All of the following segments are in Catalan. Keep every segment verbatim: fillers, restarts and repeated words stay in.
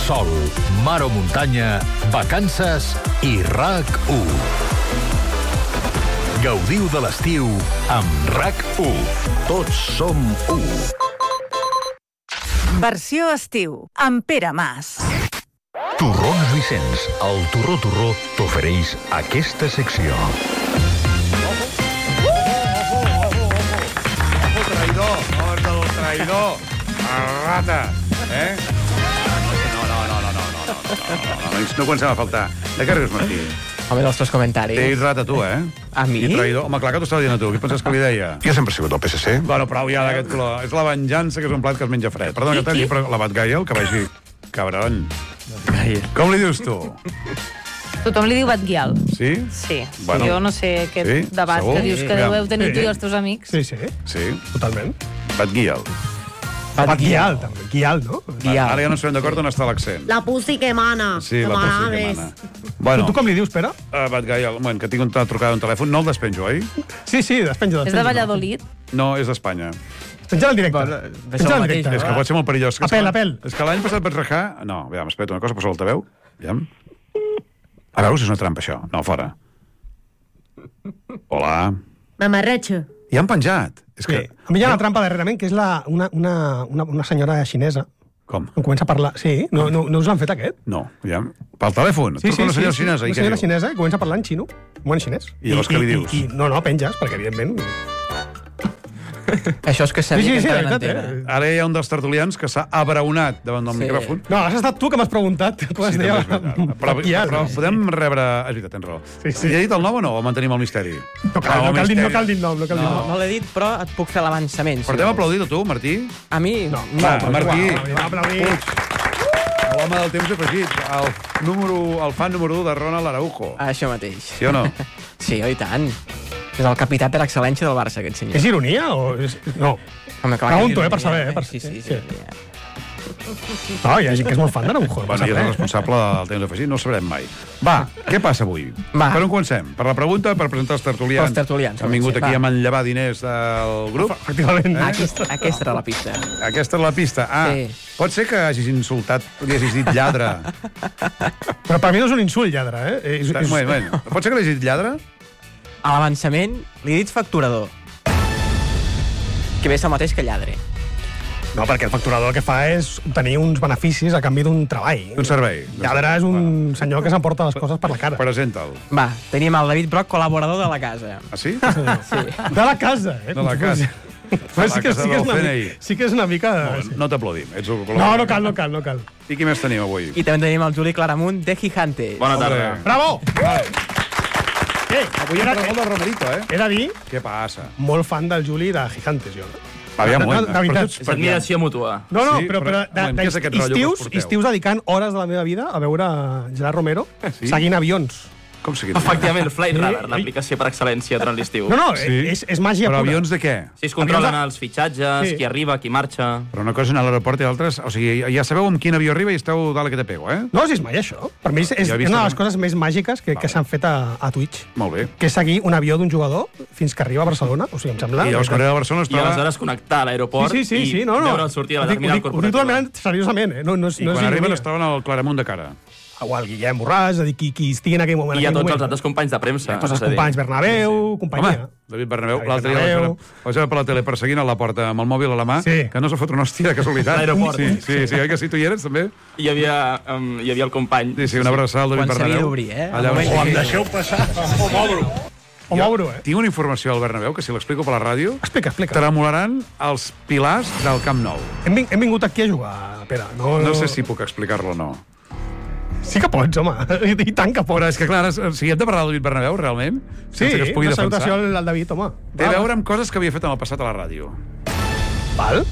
sol, mar o muntanya, vacances i RAC u. Gaudiu de l'estiu amb RAC u. Tots som u. Versió estiu, amb Pere Mas. Torrons Vicenç, el Torró Torró t'ofereix aquesta secció. Traïdor, mort del traïdor, rata, eh? No, no, no, no, no, no, no, no, no comencem a faltar. De què rius, Martí? Home, dels teus comentaris. T'he dit rata, tu, eh? A mi? I traïdor. Home, clar que t'ho estava dient a tu. Què penses que li deia? Jo sempre he sigut del P S C. Bueno, prou ja d'aquest color. És la venjança, que és un plat que es menja fred. Perdona que t'hagi, però la Batgaiel, que vagi... Cabron. Com li dius tu? Tothom li diu Batguial. Sí? Sí. Bueno. Jo no sé aquest Sí? debat Segur? que dius que Sí. deveu tenir Sí. tu i els teus amics. Sí, sí, Sí. totalment. Batguiel. Batguial, també. Guial, no? Ara ja no sabem d'acord on està l'accent. La pussy que mana. Sí, que la mana Pussy que més. mana. Bueno, Tu com li dius, Pere? uh, Batgaiel, un moment, que tinc una trucada d'un telèfon. No el despenjo, oi? Sí, sí, despenja. És de Valladolid? No, és d'Espanya. Penja en directe. Bueno, Penja en mateix, directe. És que pot ser molt perillós. És Apel, que- apel. És que l'any passat vaig rajar... No, aviam, espera't una cosa, posa l'altaveu. Aviam. A veus, és una trampa, això. No, fora. Hola. Mamarratxo. I han penjat. És Sí. que... A mi hi ha una trampa darrerament, que és la, una, una, una, una senyora xinesa Com? que comença a parlar... Sí, no, no, no us l'han fet, aquest? No, aviam. Pel telèfon. Sí, Truca sí, una sí, senyora sí. xinesa. I Una què senyora diu? xinesa que comença a parlar en xino, bueno, en xinès. I llavors què li dius? I, i, no, no, penges, perquè evidentment... Això és que sabia Sí, sí, que sí, estava la en veritat, antena. eh? Ara hi ha un dels tertulians que s'ha abraonat davant del Sí. micròfon. No, has estat tu que m'has preguntat com es Sí, deia. també és veritat. Però, Batguial. però podem rebre... És veritat, tens raó. Sí, sí. Ja he dit el nom o no? O mantenim el misteri? No cal, Ah, no, cal dir, no misteri. cal dir nom, no cal dir No, nom. no l'he dit, però et puc fer l'avançament. Però t'hem aplaudit a tu, Martí? A mi? No, Va, però Martí. igual, no, aplaudir. L'home del temps afegit. El, número, el fan número u de Ronald Araujo. Això mateix. Sí o no? Sí, oi tant. És el capità per excel·lència del Barça, aquest senyor. És ironia o... És... No. Home, clar, Pregunto, que eh, per ironia, saber, eh, per- Sí, sí, sí. sí. No, hi ha gent que és molt fan d'Araujo. no Bueno, passa i és el res. responsable del temps afegit, no ho sabrem mai. Va, què passa avui? Va. Per on comencem? Per la pregunta, per presentar els tertulians. Els tertulians, Que han vingut comencem, aquí va. a manllevar diners del grup. Efectivament. Eh? Aquesta, aquesta era la pista. Aquesta és la pista. Ah, Sí. pot ser que hagis insultat, li hagis dit lladre. Però per mi no és un insult, lladre, eh? És, Un moment, un moment. Pot ser que li hagis dit lladre? A l'avançament li he dit facturador. Que ve és el mateix que lladre. No, perquè el facturador el que fa és obtenir uns beneficis a canvi d'un treball. Un servei. Lladre és un senyor que s'emporta les coses per la cara. Presenta'l. Va, tenim el David Broc, col·laborador de la casa. Ah, sí? Sí. De la casa, eh? De la casa. Però sí, La que, casa sí, que és del una, C N I. mica- sí que és una mica... No, no t'aplaudim. Ets un No, no cal, no cal, no cal. I qui més tenim avui? I també tenim el Juli Claramunt de Gigantes. Bona tarda. Bravo! Què? Avui era el del Romerito, eh? He de dir, Què passa? molt fan del Juli de Gigantes, jo. Aviam, un No, moment. de veritat. Però tu ets És admiració mútua. No, no, Sí, però, però, però un moment, de, què és aquest rotllo que us estius, porteu? estius dedicant hores de la meva vida a veure Gerard Romero Sí? seguint avions. Com seguim? Efectivament, Flight Sí, Radar, oi. l'aplicació per excel·lència durant l'estiu. No, no, Sí? és, és màgia Però pura. avions de què? Si es controlen Avions de- els fitxatges, Sí. qui arriba, qui marxa... Però una cosa és anar a l'aeroport i l'altra és... O sigui, ja sabeu amb quin avió arriba i esteu dalt que te pego, eh? No, si és mai això. Per mi és, és Jo he vist una de que- les coses més màgiques que, que s'han fet a, a Twitch. Molt bé. Que és seguir un avió d'un jugador fins que arriba a Barcelona. O sigui, em sembla... I llavors, quan era a Barcelona, es I troba... aleshores connectar a l'aeroport Sí, sí, sí, sí, no, no. i veure el sortir a la Ho dic- terminal ho dic- Ho dic corporativa. totalment seriosament, eh? No, no és, I no és quan arriben ironia. es troben al claramunt de cara. O el Guillem Borràs, és a dir, qui, qui estigui en aquell moment. I hi ha en aquell tots els moment. altres companys de premsa. Tots els és a dir, companys, Bernabéu, Home, companyia. David Bernabéu, David l'altre dia vaig Bernabéu. veure- vaig veure per la tele perseguint a la porta amb el mòbil a la mà, Sí. que no s'ha fotut una hòstia de casualitat. A l'aeroport. Sí, sí, sí, oi que sí, tu hi eres, també? Hi havia, um, hi havia el company. Sí, sí, una abraçada al David Quan s'havia Bernabéu. d'obrir, eh? Allà El moment on- que- em deixeu passar, o m'obro. O m'obro, eh? Tinc una informació al Bernabéu, que si l'explico per la ràdio, Explica, explica. tremolaran els pilars del Camp Nou. Hem, vin- hem vingut aquí a jugar, Pere. No, No sé si puc explicar-lo o no. Sí que pots, home. I tant que pots. Però és que, clar, o sigui, hem de parlar del David Bernabéu, realment? Sí, Sense que es pugui una defensar. salutació al, al David, home. Té a veure amb coses que havia fet en el passat a la ràdio. Val?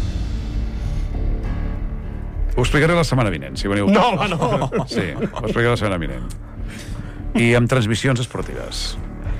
Ho explicaré la setmana vinent, si veniu. No, home, no. Sí, ho explicaré la setmana vinent. I amb transmissions esportives.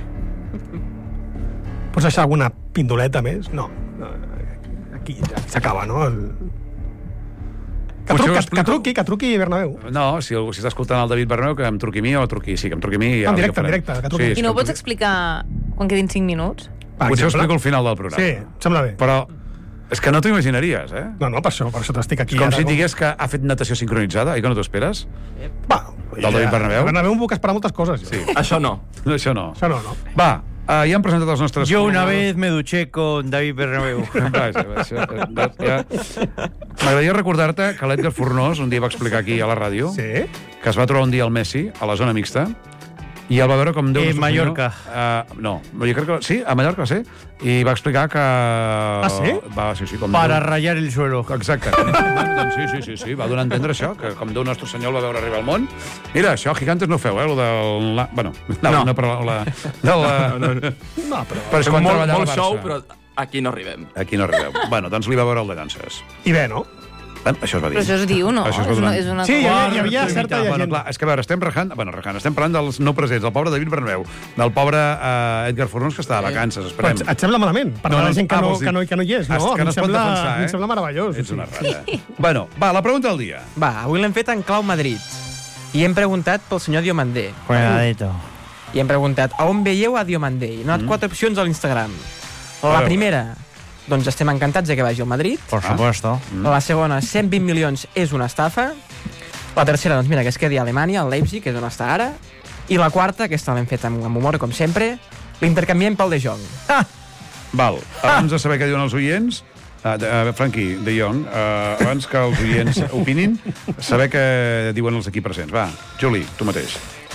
Pots deixar alguna pindoleta més? No. No, aquí ja s'acaba, no? El... Que, Potser truc, ho que, explico. que truqui, que truqui Bernabéu. No, si algú si està escoltant el David Bernabéu, que em truqui a mi o truqui... Sí, que em truqui a mi. i ja En li directe, en farem. directe, que truqui. Sí, I no ho que em pots truqui. explicar quan quedin cinc minuts? Per Potser ho exemple. explico al final del programa. Sí, em sembla bé. Però És que no t'ho imaginaries, eh? No, no, per això, per això t'estic aquí. És com ara, si no? digués que ha fet natació sincronitzada, i que no t'ho esperes? Va, Del David Bernabéu? Del Bernabéu em puc esperar moltes coses. Jo. Sí. Això no. No, això no. Això no, no. Va, uh, ja han presentat els nostres... Yo una col·laboradors. vez me duché con David Bernabéu. Vaja, vaja, ja. M'agradaria recordar-te que l'Edgar Fornós un dia va explicar aquí a la ràdio Sí? que es va trobar un dia al Messi, a la zona mixta, i el va veure com Déu... En nostre Mallorca. Senyor, uh, no, jo crec que... Sí, a Mallorca va ser. I va explicar que... Ah, sí? Va, sí, sí, com Para Déu... rayar el suelo. Exacte. Doncs sí, sí, sí, sí, va donar a entendre això, que com Déu nostre senyor el va veure arribar al món. Mira, això, gigantes no ho feu, eh, lo del... La... Bueno, no, no, no però la... De la... No, no, no. No, però... Però és Fem quan molt, treballava molt al show, Barça. però aquí no arribem. Aquí no arribeu. Bueno, doncs li va veure el de llances. I bé, no? Bueno, això es va dir. Però això es diu, no? Això es va és, una, donar. és una Sí, hi cosa... havia, hi havia certa Bueno, llegenda. clar, és que a veure, estem rajant, bueno, rajant, estem parlant dels no presents, del pobre David Bernabéu, del pobre uh, Edgar Fornós, que està de vacances, Però esperem. et, et sembla malament? Per No, no, no, la gent que, ah, no, vols dir- que, no, que no hi és, no? Que A mi no em es pot sembla, defensar, a mi eh? em sembla meravellós. Ets sí. una rata. Bueno, va, la pregunta del dia. Va, avui l'hem fet en clau Madrid. I hem preguntat pel senyor Diomandé. Cuidadito. I hem preguntat a on veieu a Diomandé. I hem donat quatre opcions a l'Instagram. La veure. primera, doncs estem encantats de que vagi al Madrid. Por supuesto. La segona, cent vint milions és una estafa. La tercera, doncs mira, que es quedi a Alemanya, al Leipzig, que és on està ara. I la quarta, aquesta l'hem fet amb, amb humor, com sempre, l'intercanviem pel De Jong. Ah! Val, abans de saber què diuen els oients, uh, de, uh, Franqui de Jong, uh, abans que els oients opinin, saber què diuen els aquí presents. Va, Juli, tu mateix.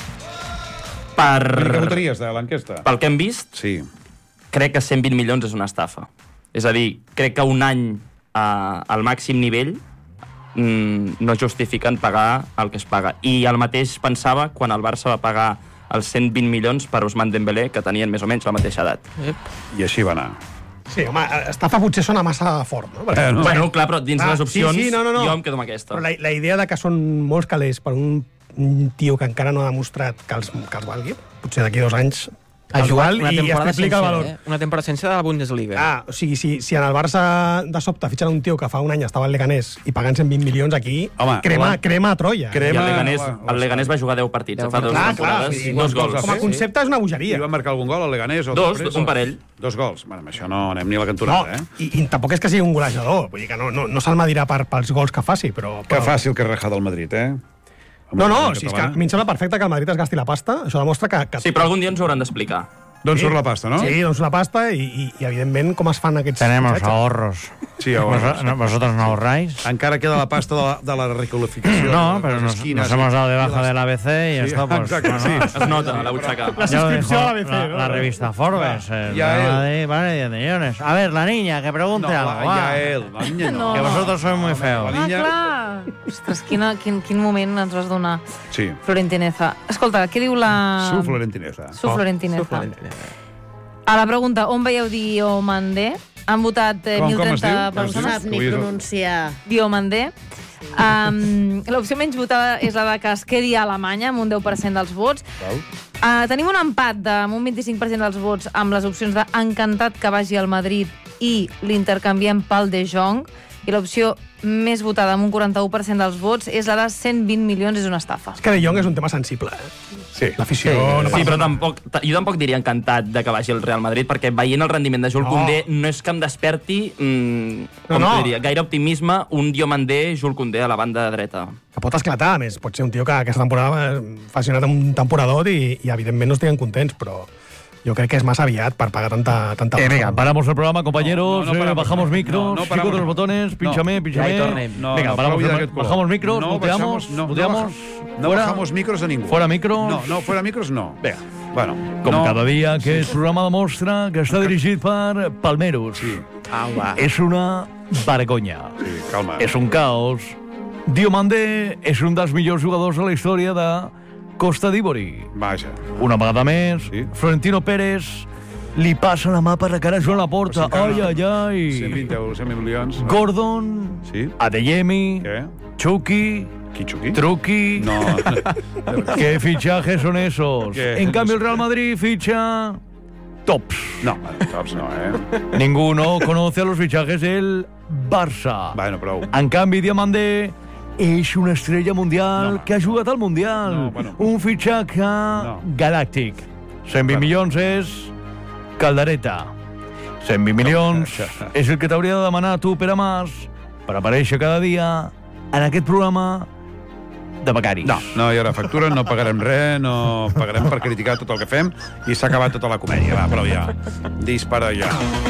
Per... Què votaries de l'enquesta? Pel que hem vist, Sí. crec que cent vint milions és una estafa. És a dir, crec que un any eh, al màxim nivell mm, no justifiquen pagar el que es paga. I el mateix pensava quan el Barça va pagar els cent vint milions per Ousmane Dembélé, que tenien més o menys la mateixa edat. I així va anar. Sí, home, estafa potser sona massa fort, no? Perquè, Eh, no. Bueno, clar, però dins Ah, les opcions sí, sí, no, no, no. jo em quedo amb aquesta. Però la, la idea de que són molts calés per un, un tio que encara no ha demostrat que els, que els valgui, potser d'aquí dos anys Ha els jugat val una i es temporada triplica el sencera, valor. eh? Una temporada sense de la Bundesliga. Ah, o sigui, si, si en el Barça de sobte fitxen un tio que fa un any estava al Leganés i pagant cent vint milions aquí, Home, crema, la- crema a Troia. I Crema- el Leganés, la- la- el Leganés va jugar deu partits, Deu fa dues Clar, clar, temporades, vull dir, dos gols. com a concepte és una I bogeria. va marcar algun gol al Leganés? O Dos, després, un o- parell. Dos gols. Bueno, amb això no anem ni a la No, cantonada, eh? i, i tampoc és que sigui un golejador, vull dir que no, no, no se'l medirà per, pels gols que faci, però... Que però... fàcil que és rajar del Madrid, eh? Amb No, la no, Lliga si és que catalana. a mi em sembla perfecte que el Madrid es gasti la pasta, això demostra que... que Sí, però algun dia ens ho hauran d'explicar. D'on surt la pasta, no? Sí, doncs la pasta i, i, i evidentment com es fan aquests... Tenemos fitxatges. ahorros. Sí, ahorros. Vos- no, ¿Vosotros no ahorráis? Encara queda la pasta de la, de la requalificació. No, de pero les nos, esquines nos hemos dado de i baja les- de la A B C y Sí, esto, pues... exacte, bueno, sí. Es nota, a la butxaca. La ya lo suscripció dijo a la B C, la, ¿no? la revista Forbes. Va, el ya programa él. de, vale, diez millones. A ver, la niña, que pregunte No, algo. la, va. ja él, la niña no. Que vosotros sois muy feos. La Ah, niña- clar. Ostres, quina, quin, quin moment ens vas donar, Sí. Florentineza. Escolta, què diu la... Su Florentineza. Su Florentineza. Su Florentineza. A la pregunta, on veieu Diomandé? Han votat eh, Com- mil com es diu? trenta Com es diu? No persones. sap ni Ui, és el- pronunciar. Diomandé. Um, L'opció menys votada és la de que es quedi a Alemanya, amb un deu per cent dels vots. Val. Uh, tenim un empat de, amb un vint-i-cinc per cent dels vots amb les opcions de encantat que vagi al Madrid i l'intercanviem pel De Jong. I l'opció més votada amb un quaranta-u per cent dels vots és la de cent vint milions, és una estafa. És que De Jong és un tema sensible. Eh? Sí. L'afició... Sí, no Sí, passa però res. tampoc, jo tampoc diria encantat de que vagi al Real Madrid, perquè veient el rendiment de Jules No. Koundé no és que em desperti, mm, com No, no. t'ho diria, gaire optimisme un Diomandé, Jules Koundé a la banda dreta. Que pot esclatar, a més. Pot ser un tio que aquesta temporada eh, faci una- un temporador i, i evidentment no estiguen contents, però jo crec que és massa aviat per pagar tanta... tanta Eh, venga, paramos el programa, compañeros. No, no, no eh, paramos. bajamos No, micros, no pico paramos. de los botones, pínchame, No. pínchame. Ja hi tornem. No, venga, no, paramos, prou el- d'aquest color. bajamos micros, no, muteamos, bajamos, no, muteamos. No, no fuera, bajamos micros a ningú. fuera micros. No, no, fuera micros no. Venga. Bueno, Com no. cada dia que el programa demostra que està dirigit per Palmeros. Sí, Au, va. És una vergonya. sí, calma. És un caos. Diomandé és un dels millors jugadors de la història de Costa d'Ivori. Vaja. Una vegada més, Sí. Florentino Pérez li passa la mà per la cara a Joan Laporta. O sigui Ai, que ai, cent ai. vint euros, cent milions. Gordon, Sí? Adeyemi, Què? Chucky, Kichuki? Truqui. No. ¿Qué fichajes son esos? ¿Qué? En cambio, el Real Madrid ficha tops. No, tops no, eh? Ninguno conoce a los fichajes del Barça. Bueno, prou. En canvi, Diamandé és una estrella mundial No, que ha jugat al Mundial. No, bueno. Un fitxatge No. galàctic. cent vint Bueno. milions és Caldereta. cent vint milions és el que t'hauria de demanar tu, Pere Mas, per aparèixer cada dia en aquest programa de becaris. No, no hi haurà factura, no pagarem res, no pagarem per criticar tot el que fem i s'ha acabat tota la comèdia. Va, prou ja. Dispara ja.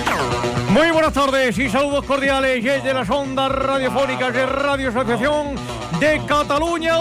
Muy buenas tardes y saludos cordiales desde las ondas radiofónicas de Radio Asociación de Cataluña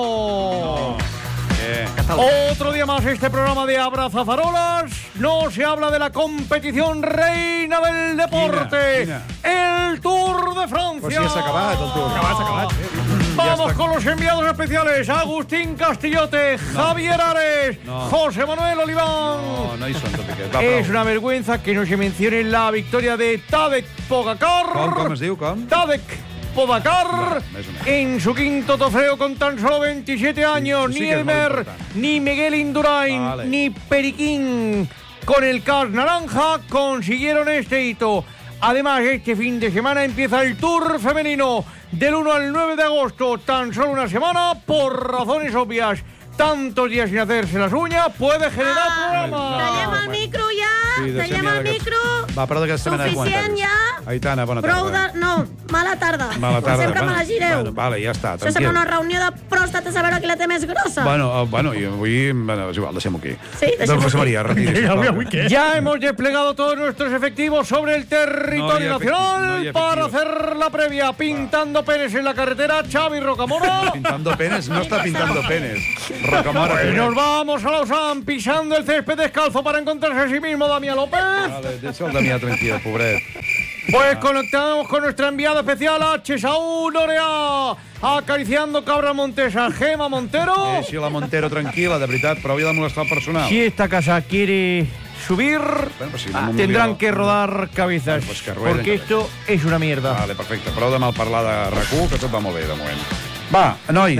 uno. Eh. Otro día más este programa de Abrazafarolas. No se habla de la competición reina del deporte, Quina, quina. el Tour de Francia. Pues sí, s'ha acabat, el Tour. S'ha acabat, s'ha acabat. Sí. Vamos con los enviados especiales. Agustín Castillote, no. Javier Ares, no. José Manuel Oliván. No, no hi són tot aquest. Va, es una vergüenza que no se mencione la victoria de Tadej Pogacar. Com, com es diu, com? Tadej Pogacar, en su quinto trofeo con tan solo veintisiete años. Sí, ni sí Elmer, ni Miguel Indurain, vale. ni Periquín, con el Cas Naranja, consiguieron este hito. Además, este fin de semana empieza el Tour femenino del uno al nueve de agosto. Tan solo una semana, por razones obvias. Tantos días sin hacerse las uñas puede generar Ah, problemes. Tallem el micro ja, Sí, deixem tallem ja el d'aquests- micro. Va, prou d'aquesta mena de Suficient comentaris. ja. Aitana, bona Prou tarda. de... No, mala tarda. Mala tarda. Sempre me la gireu. Bueno, vale, ja està, Això sembla tranquil. una reunió de pròstates a veure qui la té més grossa. Bueno, uh, bueno, jo avui... Bueno, és igual, deixem-ho aquí. Sí, deixem-ho Doncs José aquí. María, retiri. Avui, avui què? Ya hemos desplegado todos nuestros efectivos sobre el territorio No hay efecti- nacional no hay para efectivos. hacer la previa. Pintando penes en la carretera, Xavi Rocamora. Pintando penes, no está pintando penes. Rocamora. Y nos vamos a Lausanne pisando el césped descalzo para encontrarse a sí mismo Damián López. Vale, deixa el Damià tranquil, pobret. Pues conectamos con nuestra enviada especial H. Saúl Norea, acariciando cabra montesa Gema Montero. Deixi la Montero tranquil·la, de veritat, però havia de molestar el personal. Si esta casa quiere subir, Bueno, pues si no m'ho tendrán movia- que rodar cabezas, Pues que rueden porque esto es una mierda. Vale, perfecte. Prou de mal parlar de RAC u, que tot va molt bé, de moment. Va, nois,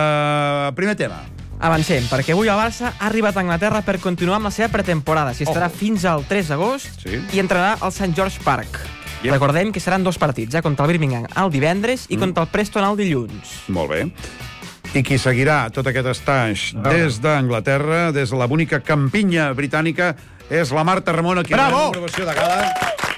uh, primer tema. Avancem, perquè avui el Barça ha arribat a Anglaterra per continuar amb la seva pretemporada. S'hi estarà Ojo. fins al tres d'agost Sí. i entrarà al Saint George Park. Yep. Recordem que seran dos partits, eh? Contra el Birmingham el divendres i Mm. contra el Preston el dilluns. Molt bé. I qui seguirà tot aquest estatge des d'Anglaterra, des de la bonica campinya britànica, és la Marta Ramon, aquí Bravo! una gravació de gala.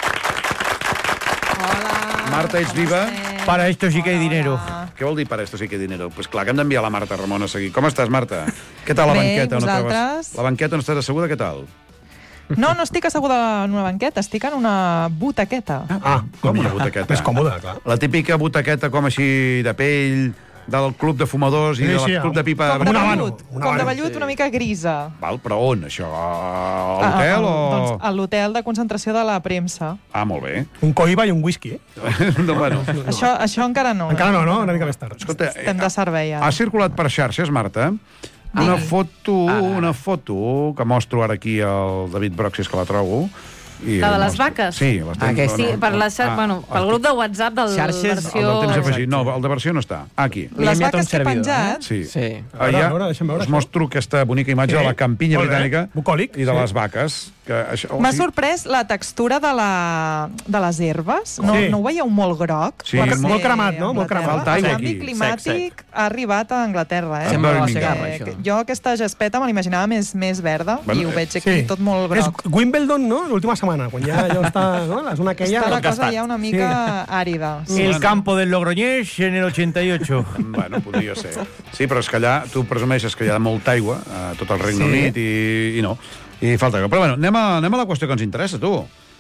Hola. Marta, ets viva? Para esto sí que hay dinero. Què vol dir per esto sí que hay dinero? Pues clar que hem d'enviar la Marta Ramon a seguir. Com estàs, Marta? Què tal la Bé, banqueta? on et trobes? vosaltres? La banqueta on estàs asseguda, què tal? No, no estic asseguda en una banqueta, estic en una butaqueta. Ah, Com una butaqueta? Més còmode, clar. La típica butaqueta com així de pell, del club de fumadors i Sí, del sí, club de pipa... Com de una vellut, mano, una com de mano, vellut sí. una mica grisa. Val, però on, això? A l'hotel Ah, o...? Doncs a l'hotel de concentració de la premsa. Ah, molt bé. Un coiba i un whisky, eh? no, bueno. Això, això encara no. Encara no, no? Una mica més tard. Escolta, Estem de servei, ha ara. circulat per xarxes, Marta, una foto, una foto que mostro ara aquí al David Broc, si és que la trobo. I La de el les mostro. vaques? Sí, les Ah, que Sí, per la xar... Ah, bueno, pel el- grup de WhatsApp del Xarxes, El versió... del temps afegit. No, el de versió no està. Aquí. Li he Les enviat un vaques que he servidor, penjat... Sí. Sí. Ah, ja A veure, deixa'm veure us això. mostro aquesta bonica imatge Sí. de la campinya Molt bé. britànica Bucòlic, i de sí. les vaques. Que això, o M'ha sigui, sorprès la textura de, la, de les herbes. No, Sí. no ho veieu molt groc? Sí, Per molt- ser molt cremat, no? Molt Anglaterra. cremat. Falta aigua El canvi aquí. climàtic Sec, sec. ha arribat a Anglaterra, eh? Sembla la Birmingham. Segarra, Eh, això. que jo aquesta gespeta me l'imaginava més, més verda Bueno, i ho eh, veig aquí tot molt És groc. Wimbledon, no? L'última setmana, quan ja allò està... No? La zona aquella... Està la cosa gastat. ja una mica àrida. Sí. El campo del Logroñés en el ochenta y ocho. Bueno, podria ser. Sí, però és que allà tu presumeixes que hi ha molta aigua a tot el Regne Sí. Unit i, i no. I falta aigua. Però bueno, anem a, anem a la qüestió que ens interessa, tu.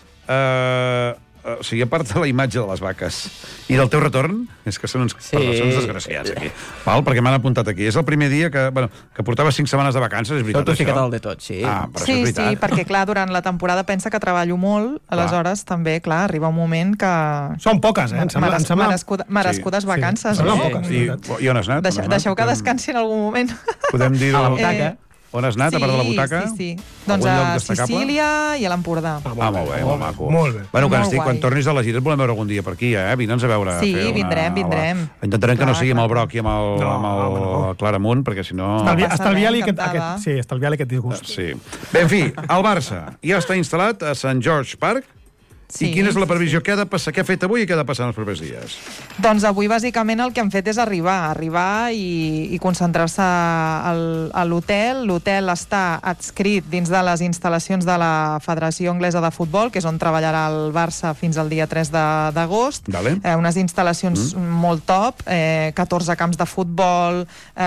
Uh, uh, o sigui, a part de la imatge de les vaques i del teu retorn, és que són uns, Sí. perdó, són uns desgraciats aquí. Val? Perquè m'han apuntat aquí. És el primer dia que, bueno, que portava cinc setmanes de vacances, és veritat, Tot ho ficat això? al de tot, sí. Ah, però Sí, això és sí, veritat. perquè clar, durant la temporada pensa que treballo molt, aleshores també, clar, arriba un moment que... Són poques, eh? Em sembla... Em Meres, sembla... merescuda, merescudes Sí, vacances. Sembla no? poques. I, I on has anat? Deixeu, On has deixeu que anat? descansi en algun moment. Podem dir... A la del- butaca. On has anat, a part de la butaca? Sí, sí, sí. Doncs Algun lloc a destacable? Sicília i a l'Empordà. Ah, molt bé, molt maco. Molt bé. Bueno, quan, Molt estic, quan guai. tornis de la gira et volem veure algun dia per aquí, eh? Vine'ns a veure. Sí, a fer una- vindrem, vindrem. La... Intentarem que no Clar, sigui amb el clar. Broc i amb el, No, amb el, home, no. Claramunt, perquè si no... Estalvia, passa estalviar-li res, aquest, encantada. aquest, sí, estalviar-li aquest disgust. Sí. Bé, en fi, el Barça ja està instal·lat a Sant George Park Sí, I quina és la previsió? sí. Què ha de passar? Què ha fet avui i què ha de passar en els propers dies? Doncs avui, bàsicament, el que han fet és arribar, arribar i, i concentrar-se al, a l'hotel. L'hotel està adscrit dins de les instal·lacions de la Federació Anglesa de Futbol, que és on treballarà el Barça fins al dia tres d'agost. Vale. Eh, unes instal·lacions mm. molt top, eh, catorze camps de futbol,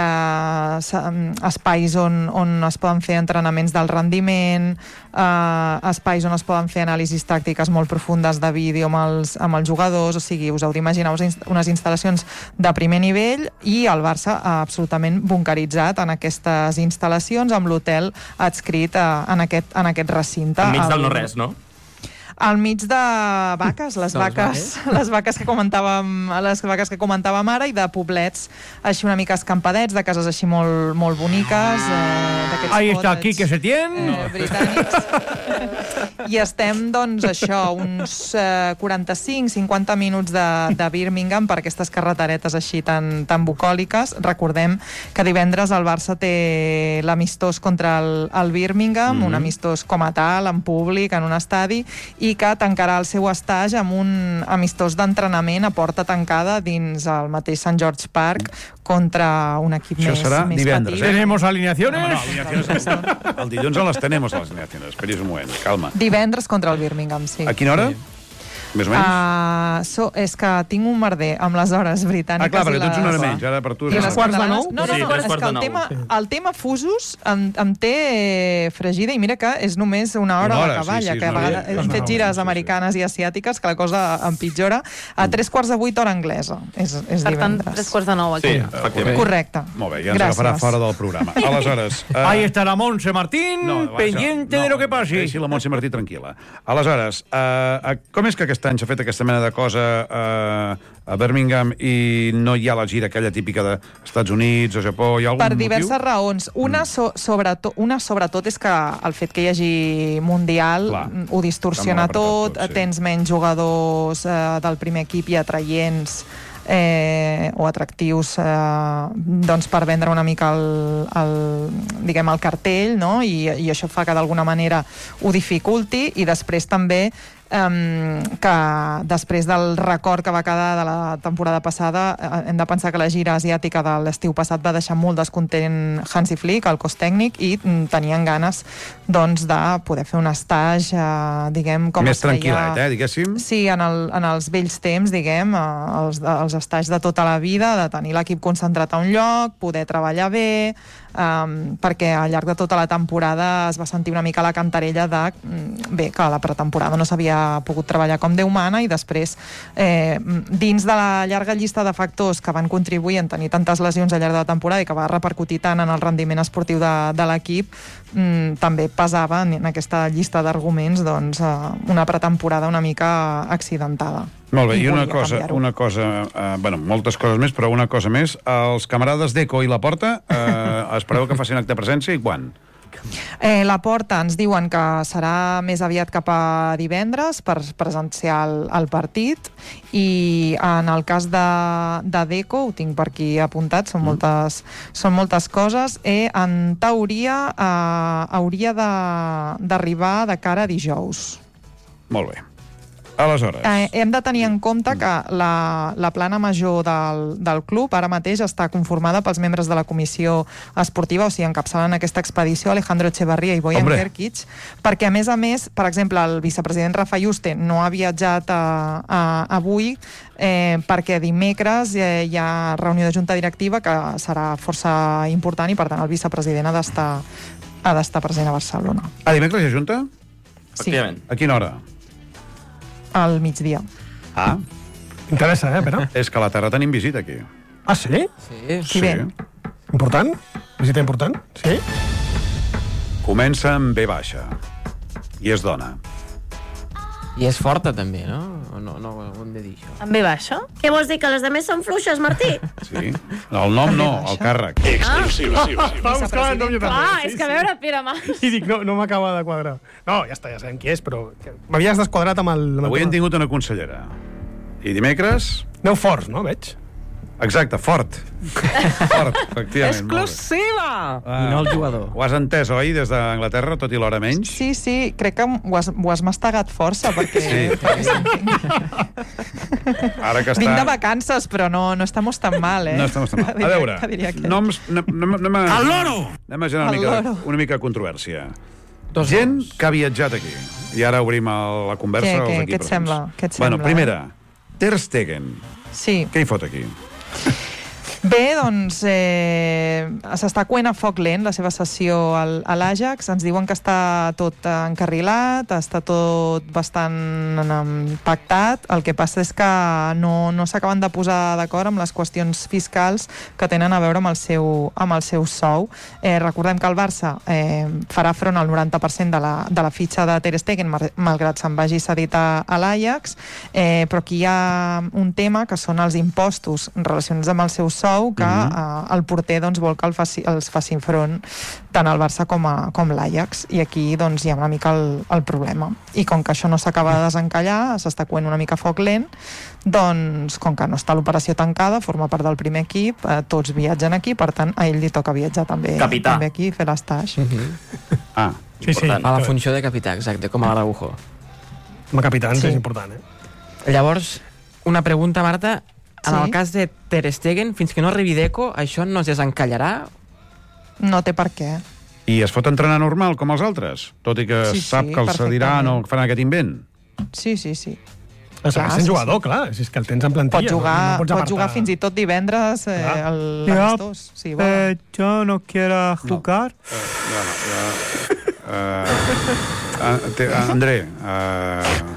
eh, espais on, on es poden fer entrenaments del rendiment, eh, espais on es poden fer anàlisis tàctiques molt profundes de vídeo amb els, amb els jugadors, o sigui, us heu d'imaginar unes instal·lacions de primer nivell i el Barça absolutament bunkeritzat en aquestes instal·lacions amb l'hotel adscrit en aquest, en aquest recinte. Enmig del el... no-res, no? Al mig de vaques, les vaques, les vaques que comentàvem, les vaques que comentàvem ara, i de poblets així una mica escampadets, de cases així molt, molt boniques, eh, d'aquests Ahí està cottage, Quique Setién. eh, britànics. I estem, doncs, això, uns eh, quaranta-cinc cinquanta minuts de, de Birmingham per aquestes carreteretes així tan, tan bucòliques. Recordem que divendres el Barça té l'amistós contra el, el Birmingham, mm-hmm. un amistós com a tal, en públic, en un estadi, i que tancarà el seu estatge amb un amistós d'entrenament a porta tancada dins el mateix Sant George Park contra un equip Això més, serà més divendres, petit. eh? Tenemos alineaciones. No, no, alineaciones. El dilluns a les tenemos, a les alineaciones. Esperi's un moment, calma. Divendres contra el Birmingham, sí. A quina hora? Sí. Més o menys? Uh, so, és que tinc un merder amb les hores britàniques. Ah, clar, perquè i tu ets una hora les... menys, ara per tu... I és les una- quarts de catalanes. nou? No, no, Sí, no, tres és quarts que de el nou. tema, el tema fusos em, em té eh, fregida, i mira que és només una hora, Una hora, a la cavalla, sí, sí, que a és una vegades hora. hem fet Sí, gires sí, sí. americanes i asiàtiques, que la cosa empitjora. A tres quarts de vuit hora anglesa, és, és Per tant, divendres. tres quarts de nou aquí. Sí, efectivament. Correcte. Molt bé, ja ens Gràcies. agafarà fora del programa. Aleshores... eh, Ahí está la Monse Martín, no, va, pendiente això, de lo que passi. Deixi la Montse Martí tranquil·la. Aleshores, eh, com és que aquest any s'ha fet aquesta mena de cosa eh, a Birmingham i no hi ha la gira aquella típica d'Estats Units o Japó? Hi ha algun Per motiu? diverses raons. Una, so, sobretot, una sobretot és que el fet que hi hagi Mundial Clar. ho distorsiona Està molt apretat tot, tot, sí. tens menys jugadors eh, del primer equip i atraients eh, o atractius eh, doncs per vendre una mica el, el, diguem, el cartell, no? I, i això fa que d'alguna manera ho dificulti, i després també Um, que després del record que va quedar de la temporada passada, eh, hem de pensar que la gira asiàtica de l'estiu passat va deixar molt descontent Hansi Flick, el cos tècnic, i mm, tenien ganes doncs, de poder fer un estatge, eh, diguem, com Més es feia... tranquil·let, eh, diguéssim? Sí, en, el, en els vells temps, diguem, eh, els, els estats de tota la vida, de tenir l'equip concentrat a un lloc, poder treballar bé, um, perquè al llarg de tota la temporada es va sentir una mica la cantarella de, mm, bé, que a la pretemporada no s'havia pogut treballar com Déu mana, i després eh, dins de la llarga llista de factors que van contribuir en tenir tantes lesions al llarg de la temporada i que va repercutir tant en el rendiment esportiu de, de l'equip, mm, també pesava en aquesta llista d'arguments doncs, eh, una pretemporada una mica accidentada. Molt bé, i, I una volia cosa, canviar-ho. una cosa eh, bueno, moltes coses més, però una cosa més. Els camarades d'Eco i La Porta eh, espereu que facin acte de presència i quan? Eh, la Porta ens diuen que serà més aviat cap a divendres per presenciar el, el partit, i en el cas de, de Deco, ho tinc per aquí apuntat, són, mm. moltes, són moltes coses, eh, en teoria eh, hauria de- d'arribar de, de cara a dijous. Molt bé. Aleshores... Eh, hem de tenir en compte que la, la plana major del, del club ara mateix està conformada pels membres de la comissió esportiva, o sigui, encapçalen aquesta expedició Alejandro Echevarría i Bojan Hombre. Kerkic, perquè a més a més, per exemple, el vicepresident Rafa Yuste no ha viatjat a, a, avui eh, perquè dimecres eh, hi ha reunió de junta directiva que serà força important, i per tant el vicepresident ha d'estar ha d'estar present a Barcelona. A dimecres hi ha junta? Sí, Efectivament. A quina hora? al migdia. Ah, Interessa, eh, Pere? és que a la Terra tenim visita aquí. Ah, sí? Sí. Qui ve? Important? Visita important? Sí? Comença amb B baixa. I és dona. I és forta, també, no? O no, no ho hem de dir, això. Amb B baixa? Què vols dir, que les demés són fluixes, Martí? Sí? El nom no, el càrrec. Va buscar el nom jo també. Ah, sí, és que a sí. veure, Pere Mas. I dic, no, no m'acaba de quadrar. No, ja està, ja sabem qui és, però que m'havies desquadrat amb el... Amb el Avui hem tema. tingut una consellera. I dimecres... Aneu forts, no, veig? Exacte, fort. Fort, efectivament. Exclusiva! Ah, I no el jugador. Ho has entès, oi, des d'Anglaterra, tot i l'hora menys? Sí, sí, crec que ho has, ho has mastegat força, perquè... Sí. Ara que està... Vinc de vacances, però no, no estamos tan mal, eh? No estamos tan mal. A veure, noms... Anem a... El loro! Anem a generar una El mica, loro. una mica de controvèrsia. Dos Gent noms. que ha viatjat aquí. I ara obrim el- la conversa Què, als què, equips. què et sembla? Què et Bueno, sembla, primera, Ter Stegen. Sí. Què hi fot aquí? Bé, doncs eh, s'està coent a foc lent la seva sessió al, a l'Ajax. Ens diuen que està tot encarrilat, està tot bastant um, pactat. El que passa és que no, no s'acaben de posar d'acord amb les qüestions fiscals que tenen a veure amb el seu, amb el seu sou. Eh, recordem que el Barça eh, farà front al noranta per cent de la, de la fitxa de Ter Stegen, malgrat se'n vagi cedit a, a l'Ajax, eh, però aquí hi ha un tema que són els impostos relacionats amb el seu sou, que Mhm. eh, el porter doncs, vol que el faci, els facin front tant el Barça com, a, com l'Ajax, i aquí doncs, hi ha una mica el, el problema. I com que això no s'acaba de desencallar, s'està coent una mica a foc lent, doncs, com que no està l'operació tancada, forma part del primer equip, eh, tots viatgen aquí, per tant, a ell li toca viatjar també, Capità. també aquí, fer l'estatge. Ah, Sí, sí. Important. Fa la funció de capità, exacte, com a l'Araujo. Com a capitans Sí. és important, eh? Llavors, una pregunta, Marta. En Sí. el cas de Ter Stegen, fins que no arribi Deco, això no es desencallarà? No té per què. i es pot entrenar normal, com els altres? Tot i que Sí, sap sí, que els cediran o perfectament. faran aquest invent? Sí, sí, sí. Clar, Clar, sent sí, jugador, clar, si és que el tens en plantilla. Pot jugar, no, no pots pot apartar. jugar fins i tot divendres eh, Clar. el- Ja, l'amistós. Sí, vol. Eh, yo no quiero jugar. No, no, ja... Uh, te, uh, André, uh,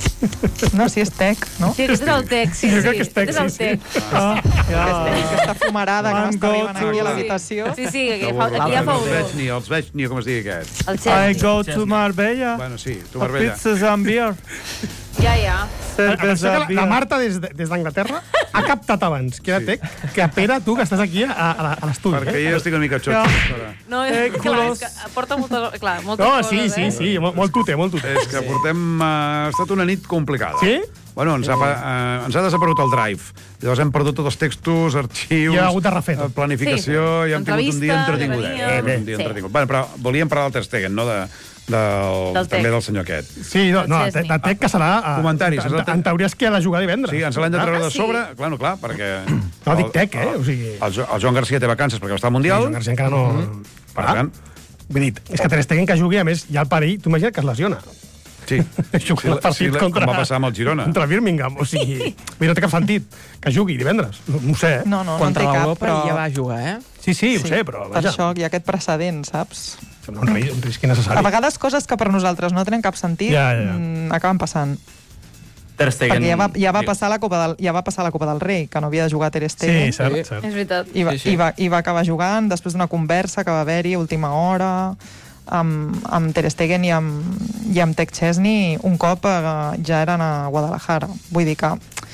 No, si és tec, no? Sí, aquest és el text, sí, Jo sí. crec que és text, Aquest és el sí, sí. text. Ah, ja. Aquesta fumarada que Van m'està arribant go aquí a to- l'habitació. Sí, sí, aquí, fa, aquí ja fa no els veig olor. ni, els veig ni com es digui aquest. El I Chelsea. go to Marbella. Bueno, sí, tu A Marbella. pizzas and beer. Ja, ja. Atenció que Cervesa, la, la beer. Marta, des de- des d'Anglaterra, ha captat abans, que era Sí. tec, que Pere, tu, que estàs aquí a, a, a l'estudi. Perquè Eh? jo estic una mica xotx. Ja. ara. No, Eh, clar, culos. és que porta moltes, clar, moltes No, coses, sí, sí, eh? sí, molt, molt tute, molt tute. És que portem... Uh, ha estat una nit complicada. Sí? Bueno, ens ha, uh, ens ha desaparegut el drive. Llavors hem perdut tots els textos, arxius... I ha hagut de refer tot. eh, Planificació, Sí, i hem tingut un dia entrevista, entretingudet. que venia. Hem tingut un dia Sí. entretingut. Bueno, però volíem parlar del Ter Stegen, no? De, del, Del també Tec. del senyor aquest. Sí, no, no, El de, Chesney. de tec que serà... a- Comentaris, En, és el en, en teoria és que ha de jugar divendres. Sí, ens l'hem de treure Ah, de sí? sobre. Clar, no, clar, perquè... No, dic Tec, eh? O sigui... El, Jo- el Joan Garcia té vacances perquè va estar al Sí, Mundial. Joan Garcia encara no... Mm -hmm. Per tant, Vull dir, és que Ter Stegen que jugui, a més, hi ha el perill, tu imagina't que es lesiona. sí. Jugant Sí, el partit sí, contra... com va passar amb el Girona. Contra Birmingham, o sigui... Vull dir, no té cap sentit que jugui divendres. No, no ho sé, eh? No, no, Contra no en té cap, l'Europa però... ja va jugar, eh? Sí, sí, ho sé, però... Per Vaja, això hi ha aquest precedent, saps? sembla un, risc, un risc innecessari. A vegades coses que per nosaltres no tenen cap sentit Ja, ja, ja. mm, acaben passant. Ter Stegen... Perquè ja va, ja va passar la Copa del, ja va passar la Copa del Rei, que no havia de jugar Ter Stegen. Sí, cert, Sí. cert. És veritat. I va, Sí, sí. I, va, I va acabar jugant després d'una conversa que va haver-hi a última hora amb, amb Ter Stegen i amb, i amb Tec Chesney un cop eh, ja eren a Guadalajara. Vull dir que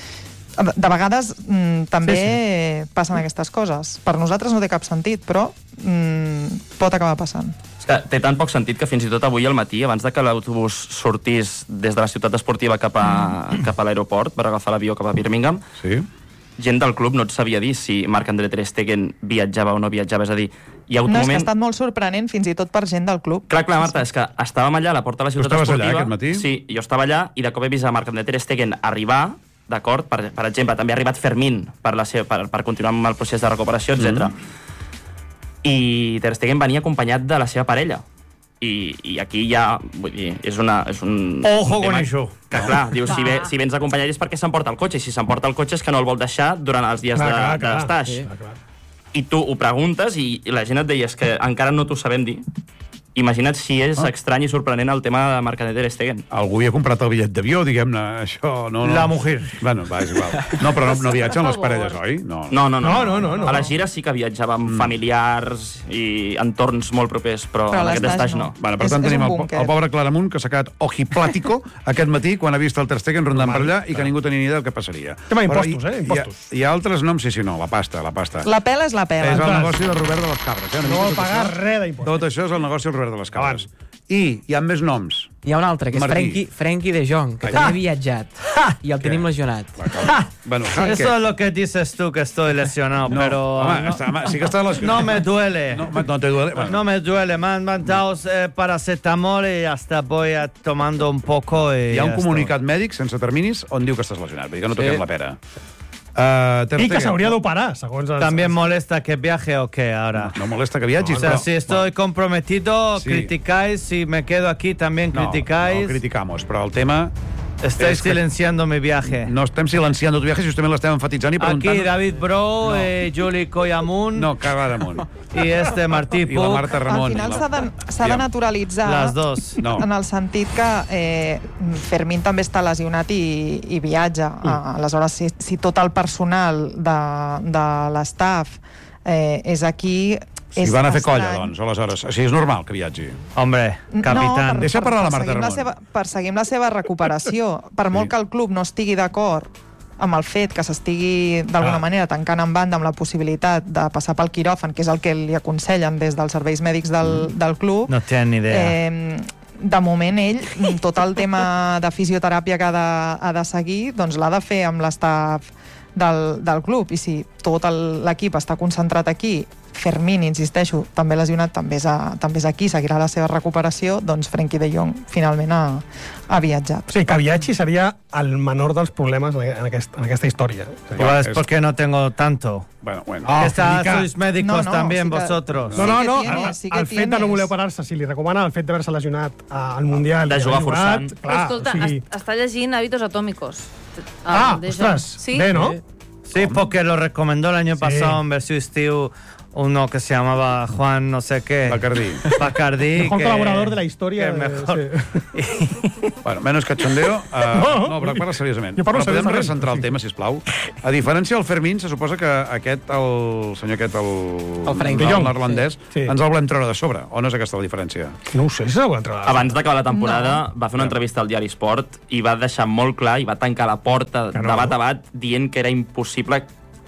de de vegades mm, també sí, sí. passen aquestes coses. Per nosaltres no té cap sentit, però mm, pot acabar passant. És que té tan poc sentit que fins i tot avui al matí, abans de que l'autobús sortís des de la ciutat esportiva cap a, cap a l'aeroport per agafar l'avió cap a Birmingham, Sí. gent del club no et sabia dir si Marc-André Ter Stegen viatjava o no viatjava. És a dir, hi ha hagut No, un és que ha moment... estat molt sorprenent fins i tot per gent del club. Clar, clar, Marta, és que estàvem allà a la porta de la ciutat estaves allà, esportiva. aquest matí? Sí, jo estava allà i de cop he vist a Marc-André Ter Stegen arribar, d'acord? Per, per exemple, també ha arribat Fermín per, la seva, per, per continuar amb el procés de recuperació, etcètera. Mm. I Ter Stegen venia acompanyat de la seva parella. I, i aquí ja, vull dir, és, una, és un... Ojo con tema eso. Que clar, dius, si, ve, Va. si vens acompanyat és perquè s'emporta el cotxe, i si s'emporta el cotxe és que no el vol deixar durant els dies Clar, de, clar, de clar. l'estatge. Sí. Clar, clar. I tu ho preguntes i, i la gent et deia és que encara no t'ho sabem dir. Imagina't si és Ah. estrany i sorprenent el tema de Marc-André Ter Stegen. Algú havia comprat el bitllet d'avió, diguem-ne, això... No, no. La mujer. Bueno, va, és igual. No, però no, no viatgen les parelles, oi? No. No, no, no. No, no, no, no. A la gira sí que viatjava amb familiars i entorns molt propers, però, Però en aquest l'estatge estatge no. no. Bueno, per És- tant, és tenim un el, búnquer. el pobre Claramunt, que s'ha quedat ojiplático aquest matí quan ha vist el Ter Stegen rondant per allà i que ningú tenia ni idea del que passaria. Tema Però impostos, hi- eh? Impostos. Hi ha, hi ha altres noms? Sí, sí, no, la pasta, la pasta. La pela és la pela. És el Clar. negoci de Robert de les Cabres. Eh? Una No mica vol tot pagar això- res d'impostos. Tot això és el negoci del Robert de les Cabres. I hi ha més noms. Hi ha un altre, que és Frenkie, Frenkie de Jong, que també ha viatjat. I el tenim lesionat. Bueno, eso es lo que dices tú, que estoy lesionado, no, pero... Home, no, està, home, sí que està lesionat. No me duele. No, no te duele. Bueno. No me duele. Me han mandado eh, paracetamol y hasta voy a, tomando un poco y... Hi ha un esto. comunicat mèdic sense terminis on diu que estàs lesionat. Vull dir que no toquem Sí. la pera. Uh, I que s'hauria d'operar, segons... Els... ¿También molesta que viaje o qué ahora? No molesta que viatgis, O sea, però... si estoy comprometido, Sí. criticáis. Si me quedo aquí, también No, criticáis. no criticamos, però el tema... Estáis és que silenciando mi viaje. No estem silenciant tu viatge, justament l'estem enfatitzant i preguntant... Aquí David Bro, No. eh, Juli Coyamun No, Carla Damunt. y este Martí I la Puig. Marta Ramon. Al final i la- s'ha de, s'ha de naturalitzar Les dos. No. en el sentit que eh, Fermín també està lesionat i, i viatja. Mm. Aleshores, si, si tot el personal de, de l'estaf eh, és aquí... Si van a fer colla, doncs, aleshores. O sigui, és normal que viatgi. Hombre, capitán. No, per, Deixa parlar la Marta perseguim la Ramon. seva, perseguim la seva recuperació. Per molt que el club no estigui d'acord amb el fet que s'estigui d'alguna Ah. manera tancant en banda amb la possibilitat de passar pel quiròfan, que és el que li aconsellen des dels serveis mèdics del, del club, No tenen ni idea. eh, de moment ell, tot el tema de fisioteràpia que ha de, ha de seguir, doncs l'ha de fer amb l'estaf del, del club, i si tot el- l'equip està concentrat aquí, Fermín, insisteixo, també lesionat, també és, a, també és aquí, seguirà la seva recuperació, doncs Frenkie de Jong finalment ha, ha viatjat. O sigui, que viatgi seria el menor dels problemes en, aquest, en aquesta història. Igual es porque no tengo tanto. Bueno, bueno. Ah, Está, mica. sois médicos No, no, también sí que- vosotros. No, no, Sí que no, tienes, el, sí que el fet de no tienes. voler operar-se, si li recomana el fet d'haver-se lesionat al Mundial... De i jugar haver forçant. jugat, Però Clar, escolta, o sigui... est està llegint Hábitos Atómicos. Ah, El de Jong. ostres, Sí? bé, no? Sí, porque lo recomendó el año Sí. pasado en versión Steve uno que se llamaba Juan no sé qué. Bacardí. Bacardí. Mejor que- colaborador de la historia. que mejor. Sí. Bueno, menos cachondeo. Uh, No. no, però parla seriosament. Jo parlo però podem seriosament. recentrar el tema, sisplau. A diferència del Fermín, se suposa que aquest, el senyor aquest, el, El Frenkie el de Jong. neerlandès, Sí. Sí. ens el volem treure de sobre. O no és aquesta la diferència? No ho sé, si s'ho entrar. Abans d'acabar la temporada va fer una entrevista al diari Sport i va deixar molt clar i va tancar la porta Que de no. bat a bat dient que era impossible